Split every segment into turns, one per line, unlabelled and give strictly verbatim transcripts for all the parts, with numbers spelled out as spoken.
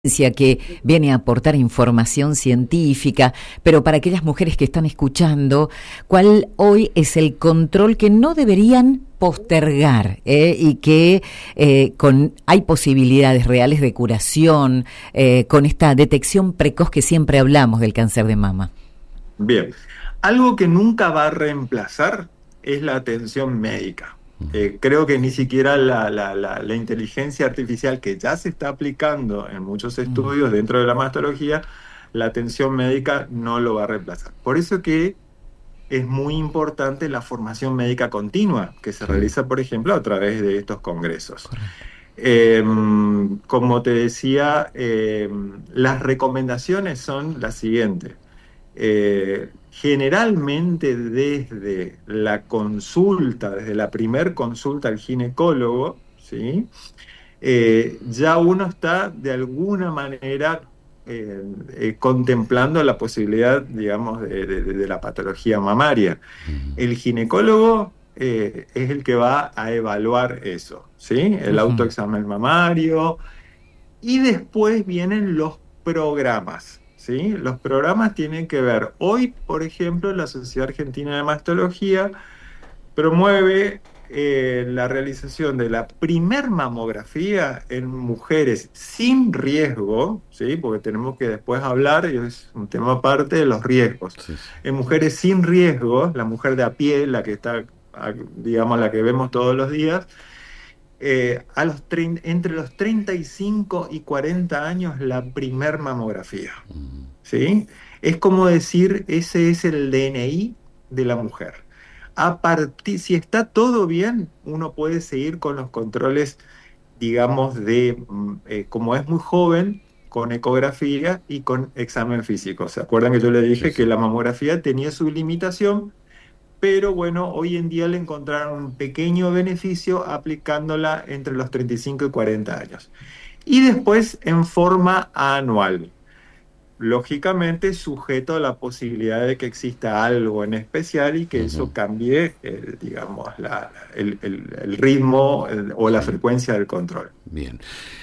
que viene a aportar información científica, pero para aquellas mujeres que están escuchando, ¿cuál hoy es el control que no deberían postergar eh? y que eh, con hay posibilidades reales de curación eh, con esta detección precoz que siempre hablamos del cáncer de mama?
Bien, algo que nunca va a reemplazar es la atención médica. Eh, creo que ni siquiera la, la, la, la inteligencia artificial, que ya se está aplicando en muchos estudios dentro de la mastología, la atención médica no lo va a reemplazar. Por eso que es muy importante la formación médica continua, que se realiza, por ejemplo, a través de estos congresos. Eh, como te decía, eh, las recomendaciones son las siguientes. Eh, generalmente desde la consulta, desde la primer consulta al ginecólogo, ¿sí? Eh, ya uno está de alguna manera eh, eh, contemplando la posibilidad, digamos, de, de, de la patología mamaria. Uh-huh. El ginecólogo eh, es el que va a evaluar eso, ¿sí? El uh-huh. autoexamen mamario, y después vienen los programas. ¿Sí? Los programas tienen que ver. Hoy, por ejemplo, la Sociedad Argentina de Mastología promueve eh, la realización de la primer mamografía en mujeres sin riesgo, ¿sí? Porque tenemos que después hablar, y es un tema aparte, de los riesgos. Sí. En mujeres sin riesgo, la mujer de a pie, la que está, digamos, la que vemos todos los días, Eh, a los tre- entre los treinta y cinco y cuarenta años la primer mamografía, ¿sí? Es como decir, ese es el D N I de la mujer. A partir, si está todo bien, uno puede seguir con los controles, digamos, de, eh, como es muy joven, con ecografía y con examen físico. ¿Se acuerdan que yo le dije sí, sí. que la mamografía tenía su limitación? Pero bueno, hoy en día le encontraron un pequeño beneficio aplicándola entre los treinta y cinco y cuarenta años. Y después en forma anual. Lógicamente sujeto a la posibilidad de que exista algo en especial y que uh-huh. eso cambie, eh, digamos, la, el, el, el ritmo el, o la sí. frecuencia del control.
Bien.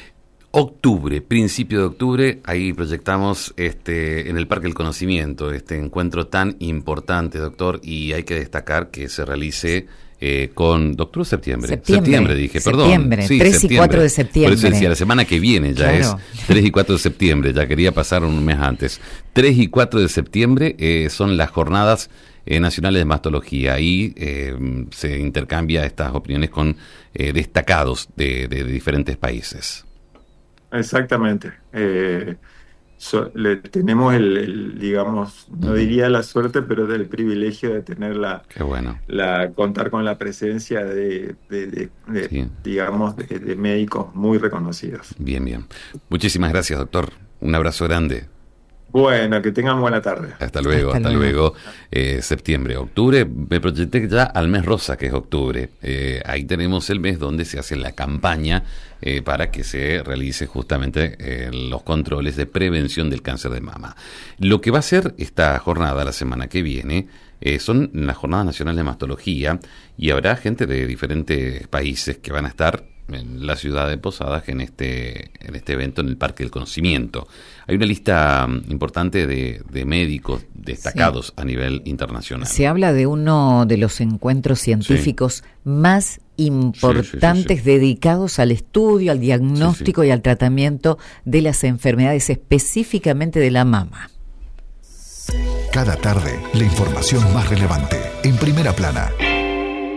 Octubre, principio de octubre, ahí proyectamos este en el Parque del Conocimiento, este encuentro tan importante, doctor, y hay que destacar que se realice eh, con... ¿Octubre o septiembre?
Septiembre,
septiembre dije, perdón.
Septiembre,
sí,
tres
septiembre.
y cuatro de septiembre.
Por eso decía, la semana que viene ya claro. es tres y cuatro de septiembre, ya quería pasar un mes antes. tres y cuatro de septiembre eh, son las jornadas eh, nacionales de mastología. Ahí eh, se intercambia estas opiniones con eh, destacados de, de, de diferentes países.
Exactamente. Eh, so, le, tenemos el, el, digamos, no diría la suerte, pero del privilegio de tener la,
Qué bueno.
la contar con la presencia de, de, de, de sí. digamos, de, de médicos muy reconocidos.
Bien, bien. Muchísimas gracias, doctor. Un abrazo grande.
Bueno, que tengan buena tarde.
Hasta luego, hasta, hasta luego. Eh, septiembre, octubre, me proyecté ya al mes rosa, que es octubre. Eh, ahí tenemos el mes donde se hace la campaña eh, para que se realice justamente eh, los controles de prevención del cáncer de mama. Lo que va a ser esta jornada la semana que viene eh, son las jornadas nacionales de mastología, y habrá gente de diferentes países que van a estar en la ciudad de Posadas en este en este evento en el Parque del Conocimiento. Hay una lista importante de, de médicos destacados sí. a nivel internacional.
Se habla de uno de los encuentros científicos sí. más importantes sí, sí, sí, sí. dedicados al estudio, al diagnóstico sí, sí. y al tratamiento de las enfermedades, específicamente de la mama.
Cada tarde, la información más relevante en Primera Plana.